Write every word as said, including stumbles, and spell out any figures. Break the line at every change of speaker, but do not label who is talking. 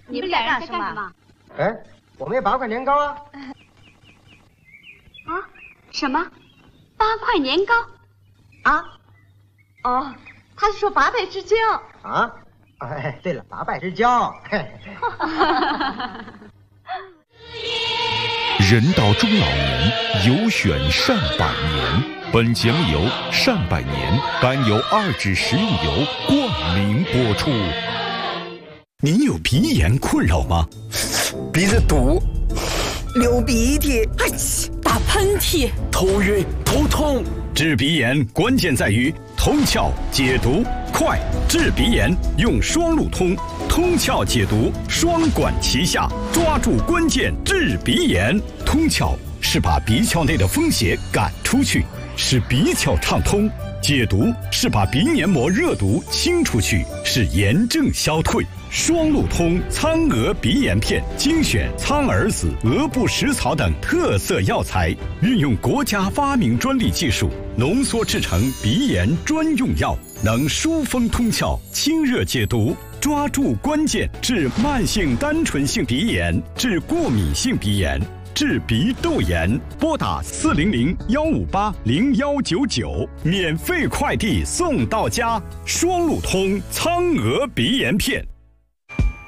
你们俩人在干什么？
哎，我们也八块年糕啊！
啊？什么？八块年糕？
啊？哦，他是说八拜之交。
啊？哎，对了，八拜之交。
人到中老年，有选善百年。本节目由善百年甘油二酯食用油冠名播出。
您有鼻炎困扰吗？
鼻子堵，流鼻涕，
哎，打喷嚏，
头晕头痛。
治鼻炎关键在于通窍解毒快，治鼻炎用双路通，通窍解毒双管齐下，抓住关键治鼻炎。通窍是把鼻窍内的风邪赶出去，使鼻窍畅通；解毒是把鼻黏膜热毒清出去，使炎症消退。双路通苍蛾鼻炎片精选苍耳子、鹅不食草等特色药材，运用国家发明专利技术浓缩制成鼻炎专用药，能疏风通窍、清热解毒，抓住关键治慢性单纯性鼻炎、治过敏性鼻炎、治鼻窦炎。拨打四零零幺五八零幺九九，免费快递送到家。双路通苍蛾鼻炎片。